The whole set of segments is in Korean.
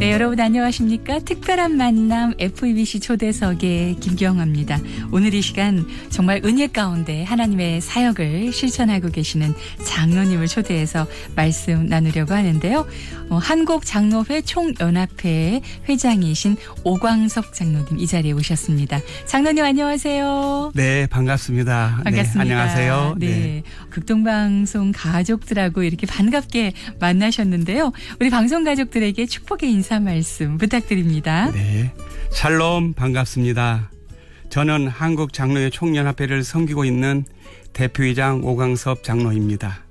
네, 여러분 안녕하십니까? 특별한 만남 FEBC 초대석의 김경화입니다. 오늘 이 시간 정말 은혜 가운데 하나님의 사역을 실천하고 계시는 장로님을 초대해서 말씀 나누려고 하는데요. 한국장로회 총연합회 회장이신 오광섭 장로님 이 자리에 오셨습니다. 장로님 안녕하세요. 네, 반갑습니다. 반갑습니다. 네, 안녕하세요. 네, 극동방송 가족들하고 이렇게 반갑게 만나셨는데요. 우리 방송 가족들에게 축복의 인사 말씀 부탁드립니다. 네, 샬롬 반갑습니다. 저는 한국장로회 총연합회를 섬기고 있는 대표이장 오광섭 장로입니다.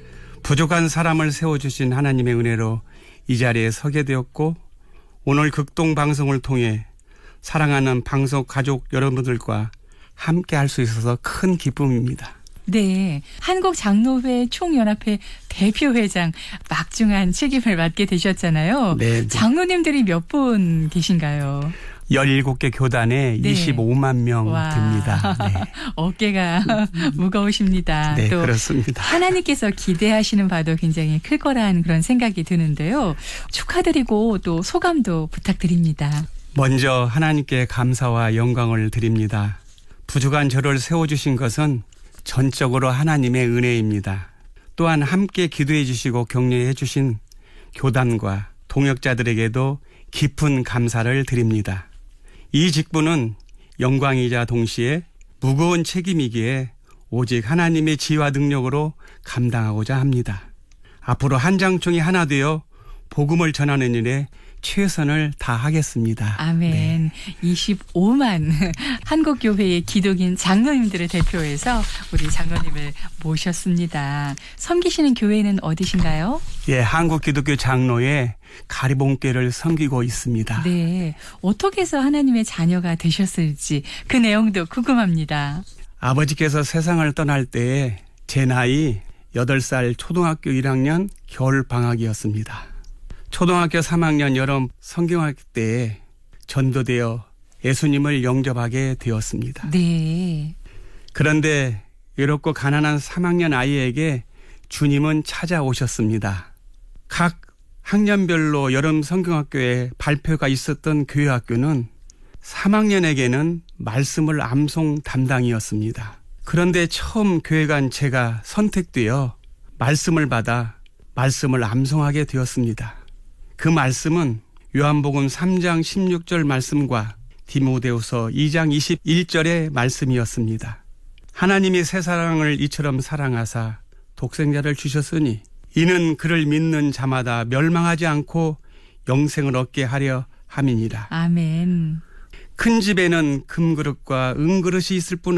부족한 사람을 세워주신 하나님의 은혜로 이 자리에 서게 되었고 오늘 극동방송을 통해 사랑하는 방송 가족 여러분들과 함께 할 수 있어서 큰 기쁨입니다. 네, 한국장로회 총연합회 대표회장 막중한 책임을 맡게 되셨잖아요. 네. 장로님들이 몇 분 계신가요? 17개 교단에 네. 25만 명 와. 됩니다. 네. 어깨가 무거우십니다. 네, 또 그렇습니다. 하나님께서 기대하시는 바도 굉장히 클 거라는 그런 생각이 드는데요. 축하드리고 또 소감도 부탁드립니다. 먼저 하나님께 감사와 영광을 드립니다. 부족한 저를 세워주신 것은 전적으로 하나님의 은혜입니다. 또한 함께 기도해 주시고 격려해 주신 교단과 동역자들에게도 깊은 감사를 드립니다. 이 직분은 영광이자 동시에 무거운 책임이기에 오직 하나님의 지혜와 능력으로 감당하고자 합니다. 앞으로 한장총이 하나 되어 복음을 전하는 일에 최선을 다하겠습니다. 아멘. 네. 25만 한국교회의 기독인 장로님들을 대표해서 우리 장로님을 모셨습니다. 섬기시는 교회는 어디신가요? 예, 한국기독교 장로회 가리봉교를 섬기고 있습니다. 네. 어떻게 해서 하나님의 자녀가 되셨을지 그 내용도 궁금합니다. 아버지께서 세상을 떠날 때에 제 나이 8살 초등학교 1학년 겨울방학이었습니다. 초등학교 3학년 여름 성경학기 때에 전도되어 예수님을 영접하게 되었습니다. 네. 그런데 외롭고 가난한 3학년 아이에게 주님은 찾아오셨습니다. 각 학년별로 여름 성경학교에 발표가 있었던 교회 학교는 3학년에게는 말씀을 암송 담당이었습니다. 그런데 처음 교회 간 제가 선택되어 말씀을 받아 말씀을 암송하게 되었습니다. 그 말씀은 요한복음 3장 16절 말씀과 디모데후서 2장 21절의 말씀이었습니다. 하나님이 세상을 이처럼 사랑하사 독생자를 주셨으니 이는 그를 믿는 자마다 멸망하지 않고 영생을 얻게 하려 함이니라. 아멘. 큰 집에는 금그릇과 은그릇이 있을 뿐